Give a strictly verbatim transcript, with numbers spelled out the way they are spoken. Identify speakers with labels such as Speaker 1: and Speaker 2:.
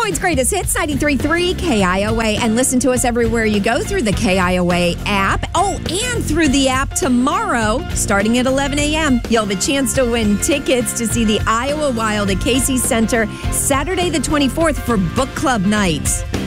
Speaker 1: Floyd's Greatest Hits, ninety-three point three K I O A. And listen to us everywhere you go through the K I O A app. Oh, and through the app tomorrow, starting at eleven a.m., you'll have a chance to win tickets to see the Iowa Wild at Casey Center Saturday the twenty-fourth for Book Club Night.